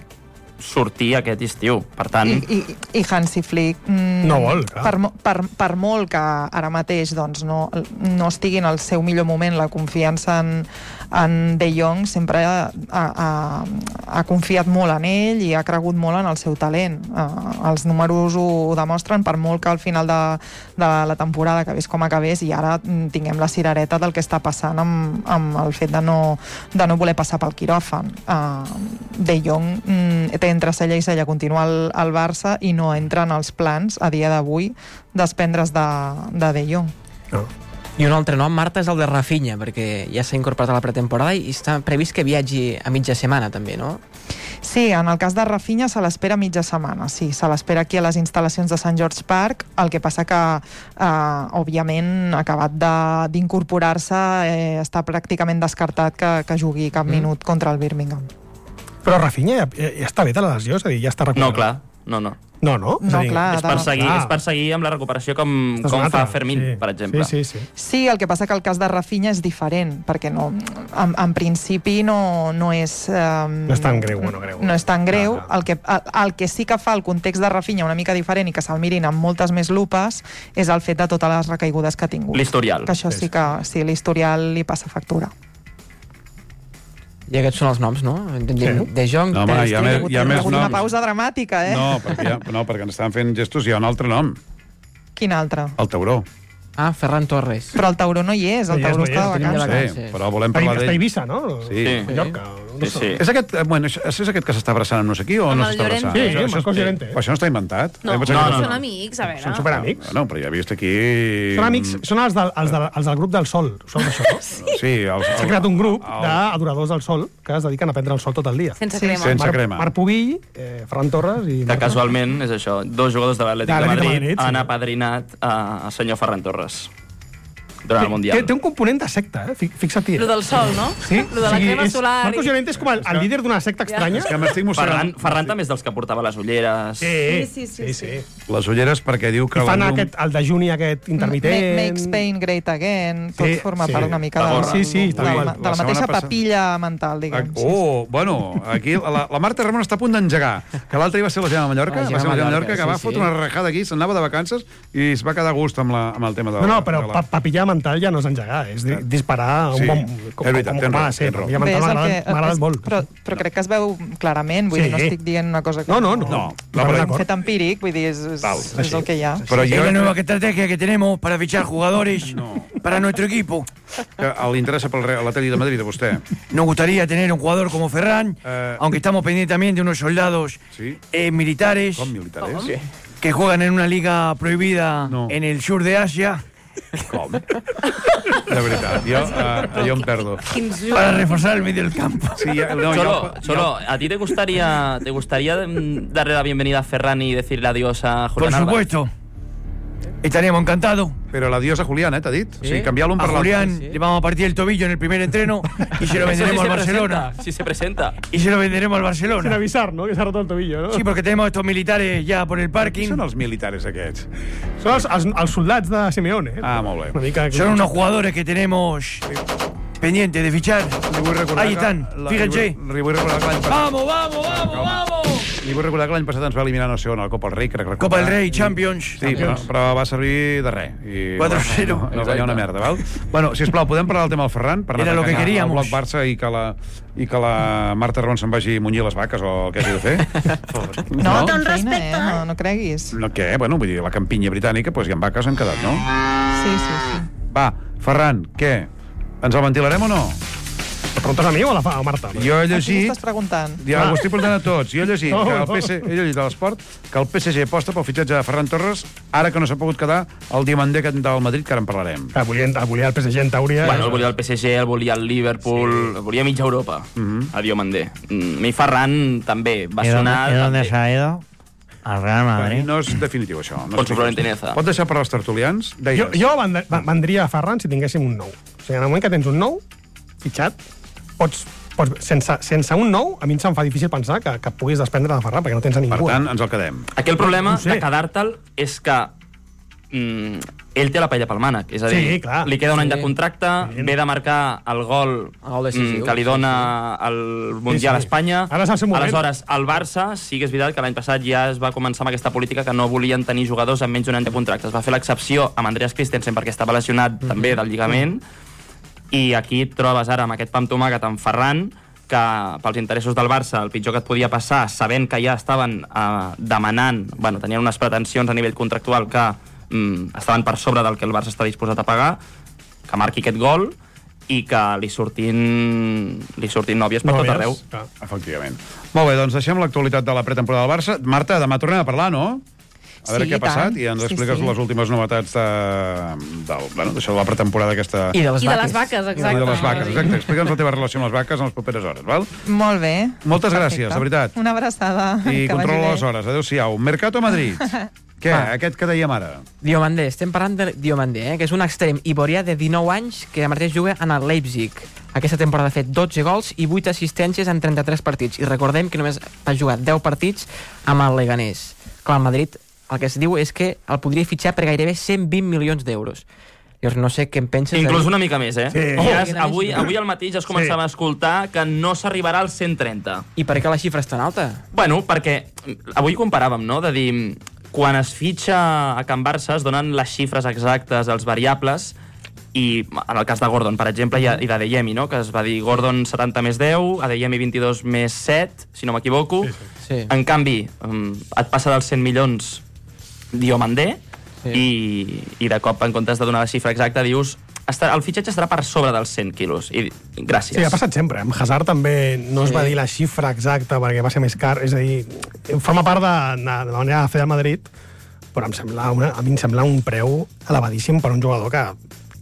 sortir aquest estiu. Per tant, I, i, i Hansi Flick mm, No vol, clar. per, mo- per, per molt que ara mateix doncs, no, no estigui en el seu millor moment, la confiança en, en De Jong sempre ha, ha, ha confiat molt en ell i ha cregut molt en el seu talent. Uh, els números ho demostren, per molt que al final de, de la temporada acabés com acabés i ara mm, tinguem la cirereta del que està passant amb, amb el fet de no, de no voler passar pel quiròfan. Uh, De Jong mm, té entre cella i cella continuar al, al Barça i no entra en els plans a dia d'avui desprendre's de, de De Jong. No. I un altre nom, Marta, és el de Rafinha, perquè ja s'ha incorporat a la pretemporada i està previst que viatgi a mitja setmana, també, no? Sí, en el cas de Rafinha se l'espera mitja setmana, sí, se l'espera aquí a les instal·lacions de Sant George Park, el que passa que, eh, òbviament, acabat de- d'incorporar-se, eh, està pràcticament descartat que, que jugui cap Mm. minut contra el Birmingham. Però Rafinha ja, ja, ja està bé de la lesió, és a dir, ja està recuperat. no, clar, no, no. No, no? No, clar, És per, de- seguir, clar. és per seguir amb la recuperació com, Aquesta és com una fa altra. Fermín, Sí. per exemple. Sí, sí, sí. Sí, el que passa que el cas de Rafinha és diferent, perquè no, en, en principi no, no és... Um, No és tan greu, bueno, greu. No és tan greu. Clar, clar. El, que, el, el que sí que fa el context de Rafinha una mica diferent i que se'l mirin amb moltes més lupes és el fet de totes les recaigudes que ha tingut. L'historial. Que això sí que sí, l'historial li passa factura. I aquests són els noms, no? Sí. De Jong, No, home, Ter hi ha Stegen. més- hi ha més Una noms. pausa dramàtica, eh? No, perquè, ja, no, perquè ens estaven fent gestos. Hi ha un altre nom, Quin altre? el Tauró. Ah, Ferran Torres. Però el Tauró no hi és, el No hi és, Tauró no hi està és, de tenim No vacances. sé, vacances. però volem Està, parlar està a d'ell. Eivissa, no? Sí. Sí. Un lloc que... No Sí, sé. sí. És aquest, eh, bueno, és, és aquest que s'està abraçant amb no sé qui o Amb no el s'està abraçant? Llorente. Sí, Això- Marcos això- Llorente. Però això no està inventat? No, Eh, no, pensava que no, no. són amics, a veure. Són superamics. No, però ja he vist aquí... Són amics, són els, del, els, del, els del grup del Sol, són això, no? Sí, el, S'ha creat un grup el- d'adoradors del Sol que es dediquen a prendre el sol tot el dia. Sense Sí, crema. sense Marc, crema. Marc Pubill, eh, Ferran Torres i... Que casualment és això, dos jugadors de l'Atlètic De de l'Atlètic de Madrid Madrid, sí. han apadrinat a, a senyor Ferran Torres. durant el Mundial. Té, té un component de secta, eh? Fixa't-hi. Lo del sol, no? Sí? Lo de la crema és, solar. Marcos Llorente és com el, el líder d'una secta estranya. És que m'estic mostrant. Ferran, Ferran també és dels que portava les ulleres. Sí, Sí, sí, sí, sí, sí. Les ulleres perquè diu que... I fan la llum- aquest, el dejuni aquest intermitent. Ma- Make Spain Great Again. Tot Sí, forma sí. part una mica La de, gorra. Sí, sí, de, tal la, qual. de La la setmana mateixa passada- papilla mental, diguem. Oh, bueno, aquí la, la Marta Ramon està a punt d'engegar. Que l'altre hi va ser la Gemma Mallorca, La va Gemma ser la Gemma Mallorca, Mallorca, que sí, va sí. fotre una rajada aquí, s'anava de vacances i es va quedar a gust amb, la, amb el tema de... No, no, però de pa papillar mental ja no és engegar, és di disparar Sí, un bon... és Com, veritat, com, tens com ha raó, de ser. tens raó. Papillar Bé, és mental el m'ha que, agradat- m'ha agradat és- molt. però, però crec que es veu clarament, vull Sí. dir, no estic dient una cosa que... No, no, no. No, no, no, no, però- Fet empíric, vull dir, és, és, Val, és el que hi ha. Però Es jo... la nueva estrategia que tenemos para fichar jugadores para nuestro equipo. Que li interessa pel Real Atleti de Madrid, a vostè. Nos gustaría tener un jugador como Ferran, Eh. aunque estamos pendientes también de unos soldados Sí. eh, militares Com militares? que juegan en una liga prohibida No. en el sur de Asia Com? De veritat, jo, uh, jo em perdo. para reforzar el medio del campo. Sí, ja, no, Cholo, jo, Cholo, ¿a ti te gustaría, te gustaría mm, darle la bienvenida a Ferran y decirle adiós a Por Julián Álvarez? supuesto. Estaríamos encantados. Però l'adiós a Julián, eh, t'ha dit? Sí? O sigui, canviar l'un A per l'altre. Julián le vamos a partir el tobillo en el primer entreno y se lo Eso sí venderemos se al Barcelona. presenta, sí se presenta. Y se lo venderemos al Sin Barcelona. avisar, no? Que s'ha roto el tobillo, no? Sí, porque tenemos estos militares ya por el Qui parking. són els militares aquests? Són els, els, els soldats de Simeone. Eh? Ah, molt bé. Una mica... Son unos jugadores que tenemos pendientes de fichar. Li vull recordar Ahí que están, la- fíjense. Li vull, li vull recordar que l'any passat... ¡Vamos, vamos, vamos, vamos! Li vull recordar que l'any passat ens va eliminar, no sé on, el Copa del Rei, crec recordar. Copa del Rey, Champions. Sí, però, però va servir de res. I, quatre a zero. No, no guanyar una merda, val? Bueno, sisplau, podem parlar del tema del Ferran? Per anar Era lo que tancant queríamos. El bloc Barça i que la, i que la Marta Ron se'n vagi a munyir les vaques o el que hagi de fer? No, Tot un feina, respecte, eh? No, no creguis. No, què? Bueno, vull dir, la campinya britànica, doncs hi ha vaques han quedat, no? Sí, sí, sí. Va, Ferran, què? Ens el ventilarem o no? Te preguntes a mi o a la, a Marta? Jo he A qui llegit... m'estàs preguntant? Ja, ho estic preguntant a tots. Jo he llegit, No, que el no. P S, he llegit a l'esport que el P S G aposta pel fitxatge de Ferran Torres ara que no s'ha pogut quedar el diamant aquest del Madrid, que ara en parlarem. Ah, volia, volia el P S G en teoria. Bueno, el volia el P S G, el volia el Liverpool, sí. el volia mitja Europa. Uh -huh. Adiós, Mandé. Mm, I Ferran també va sonar... també. ha ido? Al Real Madrid. No és definitiu, això. No Con su Florentineza. Pot deixar per als tertulians? Deies. Jo, jo vend vendria a Ferran si tinguéssim un nou. O sigui, en el moment que tens un nou, fitxat, pots, pots sense, sense un nou, a mi em se'm fa difícil pensar que, que puguis desprendre de Ferran, perquè no tens a ningú. Per tant, ens el quedem. Aquí el problema No sé. de quedar-te'l és que mm, ell té la paella pel mànec. És a dir, Sí, clar. li queda un any Sí. de contracte, ve de marcar el gol, El gol decisiu, mm, que li dona el Mundial Sí, a sí. Espanya. Ara és el seu moment. Aleshores, el Barça, sí que és veritat que l'any passat ja es va començar amb aquesta política que no volien tenir jugadors amb menys d'un any de contracte. Es va fer l'excepció amb Andreas Christensen perquè estava lesionat Mm-hmm. també del lligament, i aquí et trobes ara amb aquest pa amb tomàquet amb Ferran, que pels interessos del Barça el pitjor que et podia passar, sabent que ja estaven eh, demanant, bueno, tenien unes pretensions a nivell contractual que mm, estaven per sobre del que el Barça està disposat a pagar, que marqui aquest gol i que li surtin, li surtin nòvies per tot arreu. Clar. Efectivament. Molt bé, doncs deixem l'actualitat de la pretemporada del Barça. Marta, demà tornem a parlar, no? A veure Sí, què ha i tant. passat i ens Sí, expliques sí. les últimes novetats de, del, bueno, d'això de la pretemporada aquesta... I de les I de vaques. les vaques, I exacte. de les vaques, exacte. Explica'ns la teva relació amb les vaques en les properes hores, val? Molt bé. Moltes gràcies, Perfecte. de veritat. Una abraçada. I que controla vagi les bé. hores. Adéu-siau. Mercato Madrid. Què? Va. Aquest que dèiem ara? Diomandé, estem parlant de Diomandé, eh? que és un extrem iborià de dinou anys que ara mateix juga en el Leipzig. Aquesta temporada ha fet dotze gols i vuit assistències en trenta-tres partits. I recordem que només va jugar deu partits amb el Leganés. Clar, el Madrid, el que es diu és que el podria fitxar per gairebé cent vint milions d'euros. Llavors no sé què en penses... Inclús de... una mica més, eh? Sí. Ja Oh, es, avui, avui al matí ja es començava a escoltar que no s'arribarà als cent trenta. I per què la xifra és tan alta? Bueno, perquè avui comparàvem, no?, de dir, quan es fitxa a Can Barça es donen les xifres exactes, els variables, i en el cas de Gordon, per exemple, i, i d'Adeyemi, no?, que es va dir Gordon setanta més deu, Adeyemi vint-i-dos més set, si no m'equivoco. Sí, Sí. En canvi, et passa dels cent milions Diomandé, Sí. i, i de cop, en comptes de donar la xifra exacta, dius estarà, el fitxatge estarà per sobre dels cent quilos. I gràcies. Sí, ha passat sempre. Amb Hazard també no es va dir la xifra exacta perquè va ser més car. És a dir, forma part de, de, de la manera de fer del Madrid, però em sembla una, a mi em sembla un preu elevadíssim per un jugador que,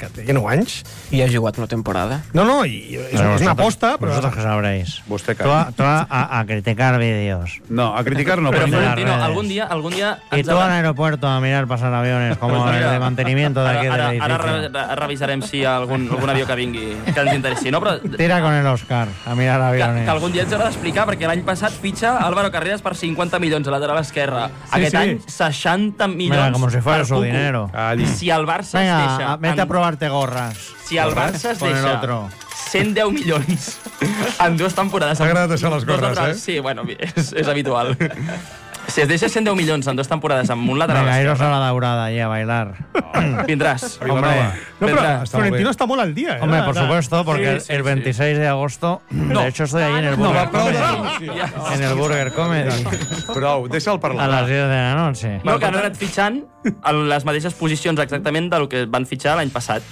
que té nou anys. I ha jugat una temporada. No, no, i és, Pero és una vosotros- aposta, però... Vosotros que sabréis. Vostè que... Tú, a, tú a, a, a criticar vídeos. No, a criticar no, Però, però... Pero- Florentino, redes. algun dia, algun dia... Y ens tú haurà- al aeropuerto a mirar pasar aviones, como Pues el mira, de mantenimiento de aquí ara, del ara, ara, edificio. ara revisarem si hi ha algun, algun avió que vingui que ens interessi. No, però Tira con el Oscar a mirar que, aviones. que algun dia ens haurà d'explicar, perquè l'any passat fitxa Álvaro Carreras per cinquanta milions a lateral esquerra. Sí, Aquest sí. any, seixanta milions Mira, como si fuera per su Cucu. dinero. Calli. Si el Barça es Venga, deixa... vete a en- probarte gorras. Si el Barça es Con el deixa otro. cent deu milions en dues temporades... T'ha agradat deixar les Dos gorres, laterals- eh? Sí, bueno, és, és habitual. Si es deixa cent deu milions en dues temporades amb un lateral Venga, iros a esquerre, la daurada allí a bailar. vindràs. Hombre, No, però Vendrà. Florentino està molt al dia. Eh? hombre, de- por de- supuesto, porque Sí, sí, el veintiséis de agosto, de hecho, estoy ahí en el No, Burger va, prou Comedy. d'anuncis. En el Burger Comedy. Prou, deixa'l A parlar. las diez de la noche. No, que han anat fitxant en les mateixes posicions exactament del que van fitxar l'any passat.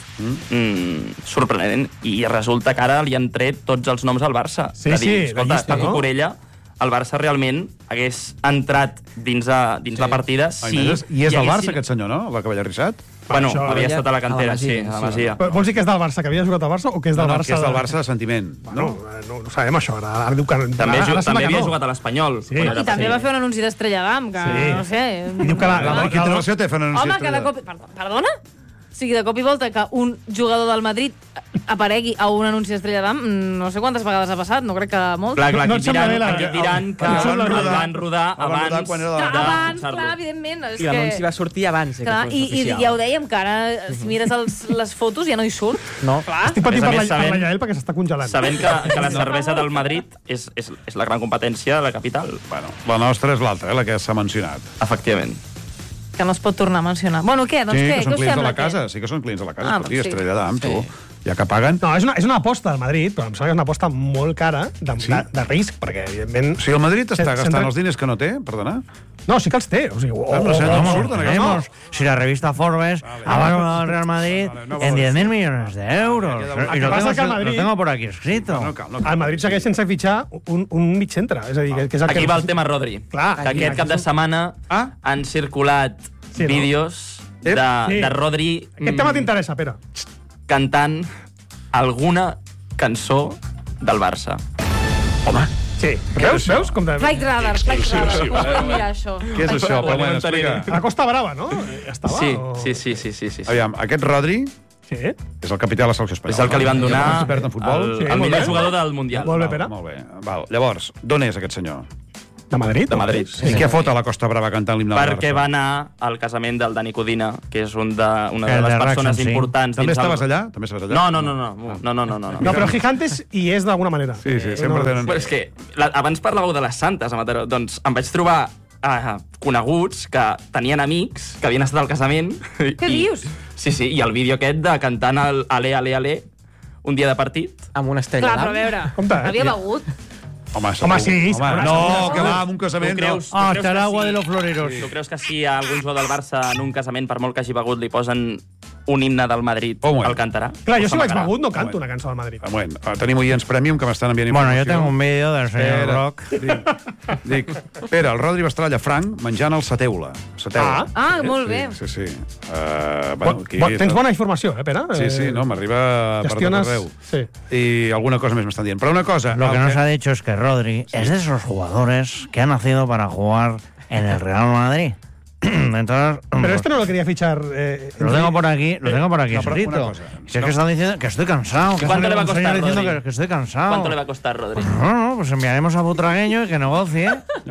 Mm, sorprenent. I resulta que ara li han tret tots els noms al Barça. Sí, De sí, dir, la escolta, llista, Paco no? Corella, el Barça realment hagués entrat dins, de, dins sí. la partida Ai, si... I és hi del haguessin- Barça, aquest senyor, no? La Cavalla Rissat? Bueno, Això, havia ja- estat a la cantera, a la sí, Masia, a la sí. Masia. Però vols dir que és del Barça, que havia jugat al Barça, o que és del No, no, Barça? que és del de- Barça de sentiment. No, No? no, no sabem això, ara, ara diu que... També, ara, ju ara sembla també que havia no. jugat a l'Espanyol. Sí. quan I era també president. va fer un anunci d'Estrella d'Am, que Sí. no sé... I diu que la- la- Quina relació té fer un anunci Home, que de d'Estrella? cop... Perdó, perdona? O sigui, de cop i volta que un jugador del Madrid aparegui a un anunci d'Estrella d'Am, no sé quantes vegades ha passat, no crec que molt. Clar, clar, No aquí et sembla diran, bé la- aquí diran que el- el van el rodar. van rodar El van rodar abans quan era Que de- de abans, fitxar-lo. clar, evidentment. És I l'anunci que... va sortir abans de que Clar, fos i, i oficial. ja ho dèiem, que ara, si mires els, les fotos, ja no hi surt. No. Clar. Estic patint A per més, la, per la sabent- Yael perquè s'està congelant. Sabent que, que la cervesa del Madrid és, és, és la gran competència de la capital. Bueno, la nostra és l'altra, eh, la que s'ha mencionat. Efectivament. Que no es pot tornar a mencionar. Bueno, què? Doncs Sí, què? que què són us clients de sembla? la casa, sí que són clients de la casa. Ah, Ah, doncs sí. Estrella d'Am, tu. Ja que paguen. No, és una, és una aposta del Madrid, però em sembla que és una aposta molt cara, de, Sí? de, de risc, perquè, evidentment... O sigui, el Madrid està Se- gastant sempre- els diners que no té, perdona? No, sí que els té. O sigui, o, Ah, no sé, o- no o- em o- surten, aquests Tenemos, si la revista Forbes ha valorado al Real Madrid Vale, no en vale. diez mil millones de euros. Vale, Y queda- lo pasa tengo, que al lo Madrid- tengo por aquí escrito. No cal, no cal. El Madrid segueix sense fitxar un, un mig centre. És a dir, que, que és el Aquí que... va el tema Rodri. Clar, Que aquí- aquest aquí cap de som- setmana Ah. han circulat Sí, no? vídeos de, Sí. de Rodri Aquest mm, tema t'interessa, Pere. cantant alguna cançó del Barça. Home, Sí. Veus? Veus? Com de... Flight Radar, Flight Radar. Com es pot mirar això? què és això? Però, bueno, explica. A la Costa Brava, no? Estava, Sí, o... sí, sí, sí, sí, sí. Aviam, aquest Rodri Sí. és el capità de la selecció espanyola. És el que li van donar Un expert en futbol. el, Sí, el molt millor bé. jugador del Mundial. Molt bé, Val, Pere. molt bé. Val. Llavors, d'on és aquest senyor? De Madrid? De Madrid. I què fot a la Costa Brava cantant l'himne del Perquè Barça? va anar al casament del Dani Codina, que és un de, una de El les de persones Raxon, sí. importants. També dins el- estaves allà? També estaves allà? No, no, no, no, no, no, no, no, no. No, però Gigantes hi és d'alguna manera. Sí, sí, sempre no, tenen... Però és que la, abans parlàveu de les santes a Mataró, doncs em vaig trobar uh, coneguts que tenien amics que havien estat al casament. Què i, dius? Sí, sí, i el vídeo aquest de cantant el Ale, Ale, Ale, un dia de partit. Amb una estrella Clar, però a d'am. veure, Compte, eh? havia begut. Home, Home, sí, Home, segurament. no, que va, en un casament, Tu creus, no. Ah, tu creus hasta el que agua sí? de los floreros. Tu creus que si a algun jugador del Barça en un casament, per molt que hagi begut, li posen un himne del Madrid, Un moment. el cantarà? Clar, jo O si vaig s'amagarà? begut no canto una cançó del Madrid. Un moment, eh, tenim oients Premium que m'estan enviant Bueno, informació. yo tengo un vídeo del señor Espera, Rock. Dic, dic, Pere, el Rodri va estar allà franc menjant el Sateula. Sateula. Ah, molt bé. Sí, sí. sí. Uh, bueno, Bo, aquí, bo, tens bona informació, eh, Pere? Sí, sí, no, m'arriba per tot Gestiones... arreu. Sí. I alguna cosa més m'estan dient. Però una cosa... Lo que el no se ha dicho es que Rodri es de esos jugadores que ha nacido para jugar en el Real Madrid. Entonces, Pero este no lo quería fichar... Eh, lo tengo por aquí, lo tengo por aquí no, pero una escrito. cosa, Si es no. que están diciendo que estoy cansado. que ¿Cuánto sale le va a un señor costar, diciendo Rodri? que, que estoy cansado? ¿Cuánto le va a costar, Rodri? No, no, pues enviaremos a Butragueño y que negocie.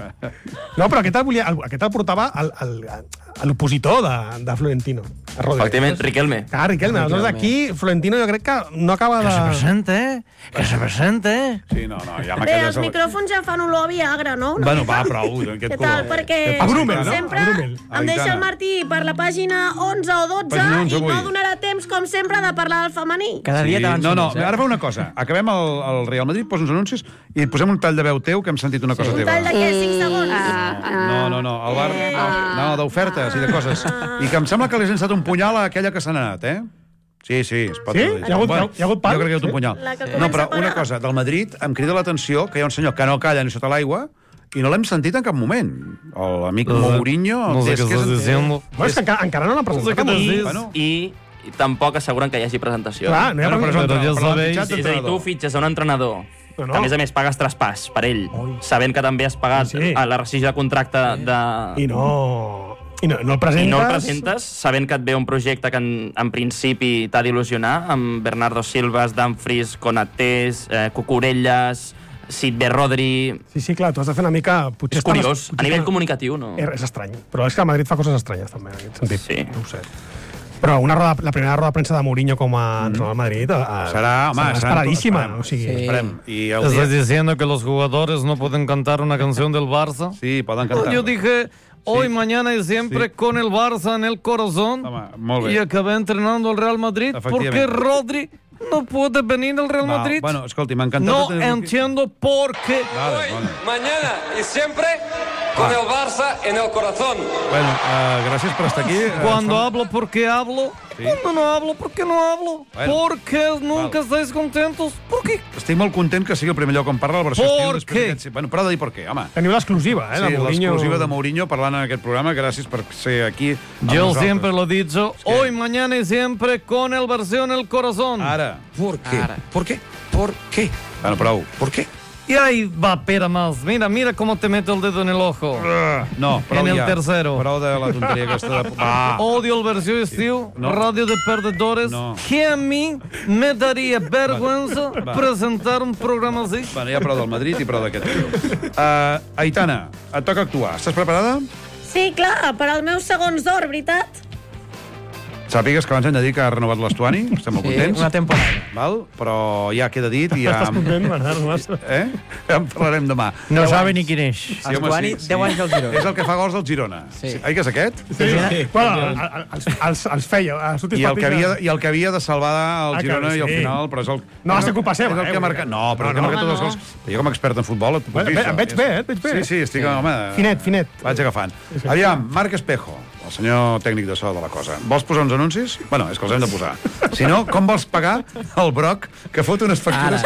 No, però aquest el, volia, el, aquest el portava el, el, a l'opositor de, de Florentino, a Rodri. Efectivament, Riquelme. Clar, Riquelme. Aleshores, aquí Florentino jo crec que no acaba Que se de... presente, que se presente. Sí, no, no, ja m'ha Bé, quedat... els micròfons ja fan olor a Viagra, no? Una Bueno, mica. va, prou, aquest Què tal? color. Perquè Què passa, Brumel, no? sempre A Brumel. em deixa Aitana. el Martí per la pàgina onze o dotze Pàgina onze i no avui. donarà temps, com sempre, de parlar del femení. Cada dia Sí, t'avanço no, no, més, eh? ara fa una cosa. Acabem el, el Real Madrid, posa uns anuncis i posem un tall de veu teu que hem sentit una cosa Un teva. tall de què? cinc segons? No, no, no, el bar... No, d'ofertes i de coses. I que em sembla que li has llançat un punyal a aquella que se n'ha anat, eh? Sí, sí, es pot Sí? dir. Hi ha hagut- hi ha hagut pal? Jo crec que hi ha hagut un Sí? punyal. La que No, comença però a parar. una cosa, del Madrid em crida l'atenció que hi ha un senyor que no calla ni sota l'aigua i no l'hem sentit en cap moment. L'amic Mourinho... No sé des què que estàs és- diciendo. Bueno, és que encara, encara no l'han presentat. I, Bueno. i i tampoc asseguren que hi hagi presentació. Clar, no hi ha Bueno, però presentació. ja sabeu. Sí, és a dir, tu fitxes a un entrenador No, no. que a més a més pagues traspàs per ell, Oi. sabent que també has pagat Sí, sí. a la rescissió de contracte de... I no... I no, no el presentes... I no el presentes, sabent que et ve un projecte que en, en principi t'ha d'il·lusionar, amb Bernardo Silvas, Dumfries, Konatés, eh, Cucurelles, Sidney Rodri... Sí, sí, clar, tu has de fer una mica... Potser És curiós, estaves- a nivell potser- comunicatiu, no? És, és estrany, però és que el Madrid fa coses estranyes també, en aquest sentit. Sí. No ho sé. Però una roda, la primera roda de premsa de Mourinho com a entrenador del Madrid eh, Serà, home, serà serà- esperadíssima. esperem. O sigui, Sí. Esperem. I el ¿Estás dia... diciendo que los jugadores no pueden cantar una canción del Barça? Sí, poden cantar. Yo dije hoy, Sí. mañana y siempre Sí. con el Barça en el corazón. Home, molt bé. Y acabé entrenando al Real Madrid. ¿Por qué Efectivamente. Rodri no puede venir al Real Val, Madrid? Bueno, escolti, m'ha encantat... No tenir-lo aquí. entiendo por qué. Vale, bueno. Mañana y siempre con el Barça en el corazón. Bueno, uh, gràcies per estar aquí. Eh, Cuando ens fa- hablo, ¿por qué hablo? Sí. Cuando no hablo, ¿por qué no hablo? Bueno. ¿Por qué nunca Val. estáis contentos? ¿Por qué? Estic molt content que sigui el primer lloc on parla la versió Per estil. després què? d'aquest- Bueno, però ha de dir per què, home. teniu l'exclusiva, eh, Sí, de Mourinho. l'exclusiva de Mourinho parlant en aquest programa. Gràcies per ser aquí amb Yo nosaltres. siempre lo he dicho, que- hoy, mañana y siempre con el Barça en el corazón. Ara. ¿Por qué? Ara. ¿Por qué? ¿Por qué? Bueno, prou. ¿Por qué? Y ahí va, pera más. Mira, mira cómo te meto el dedo en el ojo. No, prou En el ja. tercero. Prou de la tonteria aquesta de... Va. Odio el versión estío, No. radio de perdedores, No. que a mí me daría vergüenza Va. presentar un programa así. Bueno, ja prou del Madrid i prou d'aquest tio. Uh, Aitana, et toca actuar. Estàs preparada? Sí, clar, per als meus segons d'or, veritat? Sàpigues que abans hem de dir que ha renovat l'Estuani. Estem molt Sí, contents. una temporada. Val? Però ja queda dit i ja... Estàs content, Bernat? Massa. Eh? Ja en parlarem demà. No Deu sabe anys. ni quién es. Sí, home, Estuani, sí, sí. deu anys al Girona. És el que fa gols del Girona. Sí. Oi que és aquest? Sí, sí. Bueno, el- el- els, els, els feia. Els últims I el, que partits- havia, I el que havia de salvar el Ah, Girona que i al sí. final... Però és el, No va ser culpa seva, És el eh, que ha vull marcat... dir. No, però No, el que ha no, marcat tots els no. gols... Jo com a expert en futbol et puc Bueno, dir ve- això. em veig bé, eh? Et veig bé. Sí, sí, estic... Home, Finet, finet. vaig agafant. Aviam, Marc Espejo, el senyor tècnic de so de la cosa. Vols posar uns anuncis? Bueno, és que els hem de posar. Si no, com vols pagar el Broc que fot unes factures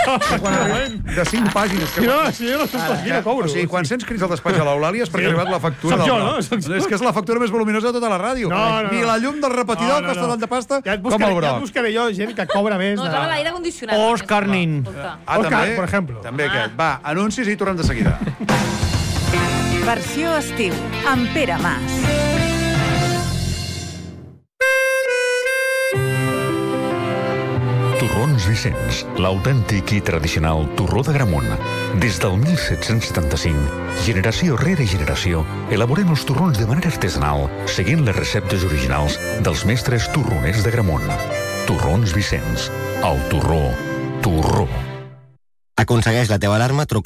de cinc pàgines? Que... Si no, si jo no soc per aquí, no cobro. O sigui, quan sents crits al despatx a l'Eulàlia és perquè ha arribat la factura Soc del jo, Broc. no? Soc jo. És que és la factura més voluminosa de tota la ràdio. No, no, no. Ni la llum del repetidor No, no, costa no. tant de pasta Ja et com buscaré, el ja et Broc. buscaré jo gent que cobra més. No, de- troba l'aire condicionat. Oscar Nin. Escolta. Ah, Oscar, també? por ejemplo. També aquest. Va, anuncis i tornem de seguida. Versió estiu, amb Pere Mas. Torrons Vicenç, l'autèntic i tradicional torró de Gramunt. Des del mil set-cents setanta-cinc, generació rere generació, elaborem els torrons de manera artesanal, seguint les receptes originals dels mestres torroners de Gramunt. Torrons Vicenç, el torró, torró. Aconsegueix la teva alarma trucant